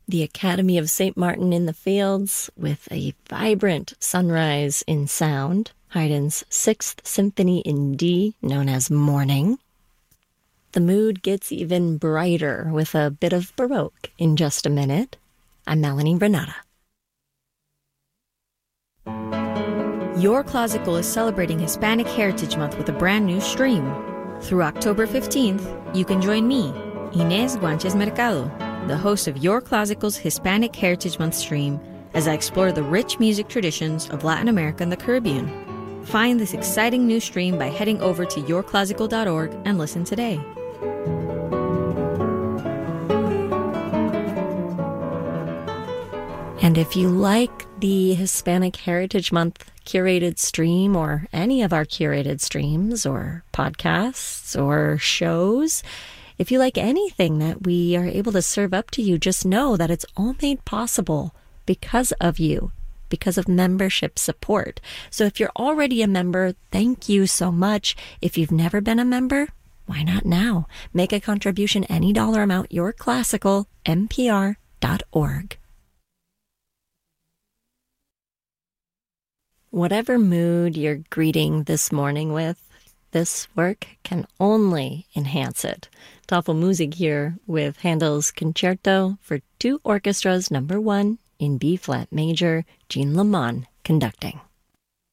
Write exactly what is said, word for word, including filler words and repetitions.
the Academy of Saint Martin in the Fields with a vibrant sunrise in sound, Haydn's Sixth Symphony in D, known as Morning. The mood gets even brighter with a bit of Baroque in just a minute. I'm Melanie Renata. Your Classical is celebrating Hispanic Heritage Month with a brand new stream. Through October fifteenth, you can join me, Inés Guanches Mercado, the host of Your Classical's Hispanic Heritage Month stream, as I explore the rich music traditions of Latin America and the Caribbean. Find this exciting new stream by heading over to your classical dot org and listen today. And if you like the Hispanic Heritage Month curated stream or any of our curated streams or podcasts or shows, if you like anything that we are able to serve up to you, just know that it's all made possible because of you, because of membership support. So if you're already a member, thank you so much. If you've never been a member, why not now? Make a contribution, any dollar amount, your classical, N P R dot org. Whatever mood you're greeting this morning with, this work can only enhance it. Tafelmusik here with Handel's Concerto for Two Orchestras, number one in B-flat major, Jean Lamont conducting.